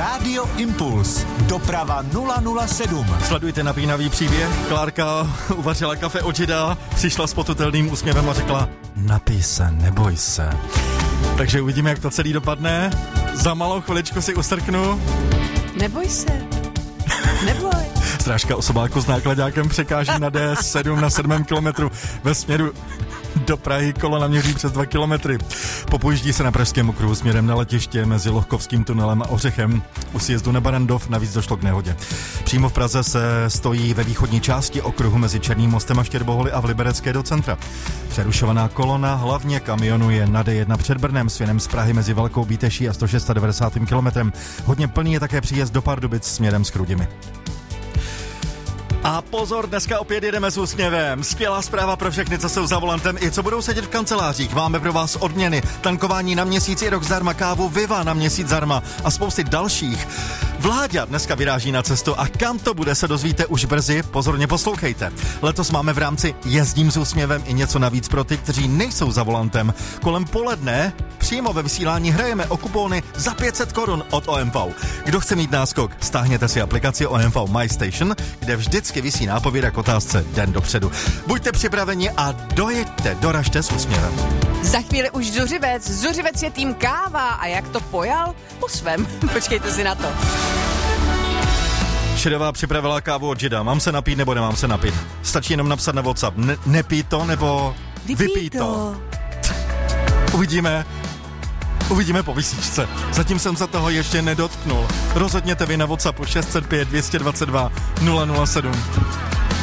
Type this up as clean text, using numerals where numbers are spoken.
Rádio Impuls. Doprava 007. Sledujte napínavý příběh. Klárka uvařila kafe od Žida, přišla s potutelným úsměvem a řekla: napij se, neboj se. Takže uvidíme, jak to celý dopadne. Za malou chviličku si ustrknu. Neboj se. Neboj. Strážka osobáku s nákladákem překáží na D7 na 7. kilometru ve směru do Prahy, kolona měří přes 2 kilometry. Popojíždí se na Pražském okruhu směrem na letiště mezi Lohkovským tunelem a Ořechem. U sjezdu na Barandov navíc došlo k nehodě. Přímo v Praze se stojí ve východní části okruhu mezi Černým mostem a Štěrboholy a v Liberecké do centra. Přerušovaná kolona hlavně kamionu je na D1 před Brnem směrem z Prahy mezi Velkou Bíteší a 196. kilometrem. Hodně plný je také příjezd do Pardubic směrem s Chrudimi. A pozor, dneska opět jedeme s úsměvem. Skvělá zpráva pro všechny, co jsou za volantem i co budou sedět v kancelářích. Máme pro vás odměny, tankování na měsíc i rok zdarma, kávu Viva na měsíc zdarma a spousty dalších. Vláďa dneska vyráží na cestu a kam to bude, se dozvíte už brzy, pozorně poslouchejte. Letos máme v rámci Jezdím s úsměvem i něco navíc pro ty, kteří nejsou za volantem. Kolem poledne přímo ve vysílání hrajeme o kupóny za 500 korun od OMV. Kdo chce mít náskok, stáhněte si aplikaci OMV My Station, kde vždycky visí nápověda k otázce den dopředu. Buďte připraveni a dojeďte, doražte s úsměvem. Za chvíli už Zuřivec. Zuřivec je tým káva. A jak to pojal? Po svém. Počkejte si na to. Šedová připravila kávu od Žida. Mám se napít nebo nemám se napít? Stačí jenom napsat na WhatsApp. Nepij to nebo vypij to. Uvidíme po vysíčce. Zatím jsem se toho ještě nedotknul. Rozhodněte vy na WhatsAppu 605 222 007.